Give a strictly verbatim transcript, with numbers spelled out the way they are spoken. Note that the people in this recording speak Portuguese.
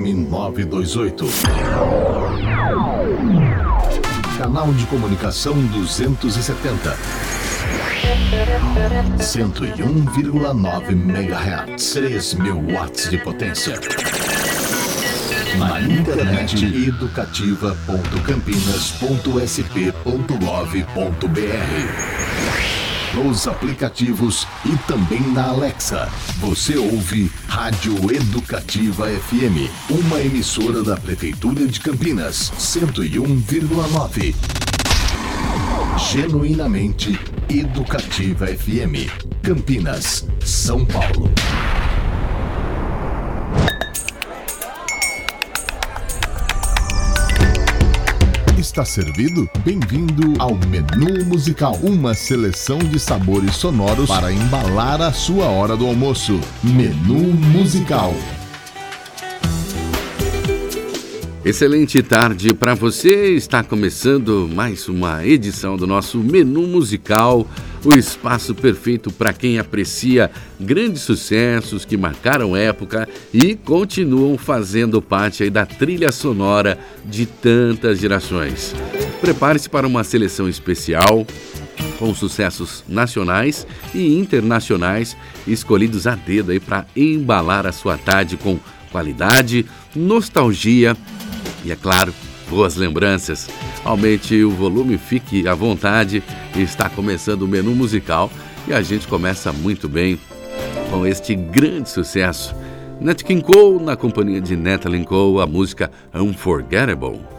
M novecentos e vinte e oito. Canal de comunicação duzentos e setenta. cento e um vírgula nove megahertz. três mil watts de potência. Na internet, educativa ponto campinas ponto s p ponto gov ponto b r. Nos aplicativos e também na Alexa. Você ouve Rádio Educativa F M, uma emissora da Prefeitura de Campinas, cento e um vírgula nove. Genuinamente Educativa F M, Campinas, São Paulo. Está servido? Bem-vindo ao Menu Musical, uma seleção de sabores sonoros para embalar a sua hora do almoço. Menu Musical. Excelente tarde para você, está começando mais uma edição do nosso Menu Musical, o espaço perfeito para quem aprecia grandes sucessos que marcaram época e continuam fazendo parte aí da trilha sonora de tantas gerações. Prepare-se para uma seleção especial com sucessos nacionais e internacionais escolhidos a dedo aí para embalar a sua tarde com qualidade, nostalgia e, é claro, boas lembranças. Aumente o volume, fique à vontade. Está começando o Menu Musical e a gente começa muito bem com este grande sucesso. Nat King Cole, na companhia de Natalie Cole, a música Unforgettable.